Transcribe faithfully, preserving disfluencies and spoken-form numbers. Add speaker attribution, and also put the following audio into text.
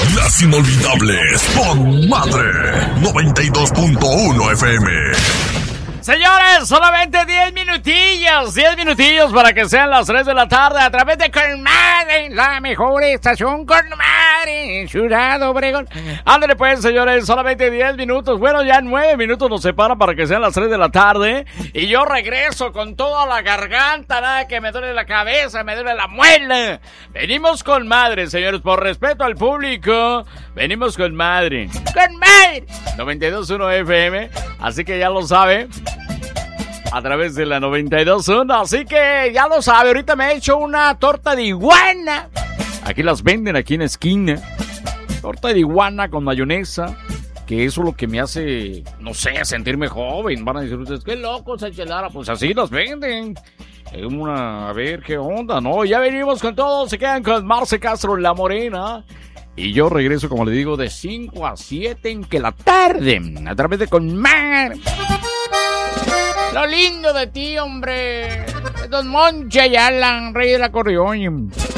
Speaker 1: Las inolvidables con Madre noventa y dos punto uno F M.
Speaker 2: Señores, solamente diez minutillos, diez minutillos para que sean las tres de la tarde a través de Con Madre, la mejor estación Con Madre en Ciudad Obregón. Ándale pues, señores, solamente diez minutos, bueno, ya nueve minutos nos separan para que sean las tres de la tarde y yo regreso con toda la garganta, nada que me duele la cabeza, me duele la muela. Venimos con Madre, señores, por respeto al público, venimos con Madre. Con Madre noventa y dos punto uno F M, así que ya lo sabe. A través de la noventa y dos punto uno, así que ya lo sabe, ahorita me he hecho una torta de iguana. Aquí las venden, aquí en la esquina. Torta de iguana con mayonesa, que eso es lo que me hace, no sé, sentirme joven. Van a decir ustedes, qué loco esa chelara, pues así las venden. Una, a ver qué onda, ¿no? Ya venimos con todo, se quedan con Marce Castro, La Morena. Y yo regreso, como le digo, de cinco a siete en que la tarde, a través de Con Mar. Lo lindo de ti, hombre. Don Monche y Alan, rey del acordeón.